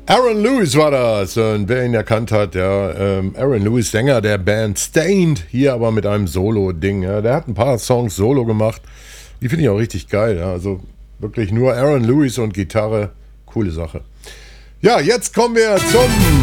Aaron Lewis war das, und wer ihn erkannt hat, ja, Aaron Lewis, Sänger der Band Stained, hier aber mit einem Solo-Ding. Ja. Der hat ein paar Songs Solo gemacht, die finde ich auch richtig geil. Ja. Also wirklich nur Aaron Lewis und Gitarre, coole Sache. Ja, jetzt kommen wir zum